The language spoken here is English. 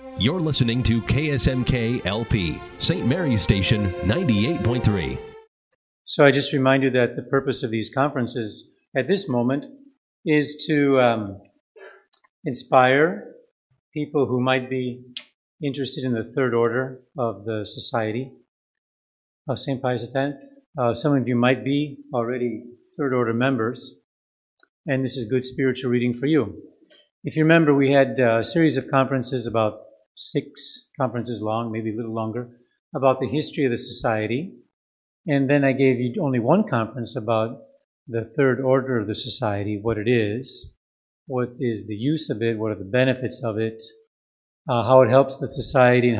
You're listening to KSMK LP, St. Mary's Station 98.3. So I just remind you that the purpose of these conferences at this moment is to inspire people who might be interested in the third order of the Society of St. Pius X. Some of you might be already third order members, and this is good spiritual reading for you. If you remember, we had a series of conferences, about 6 conferences long, maybe a little longer, about the history of the Society. And then I gave you only one conference about the third order of the Society, what it is, what is the use of it, what are the benefits of it, how it helps the Society, and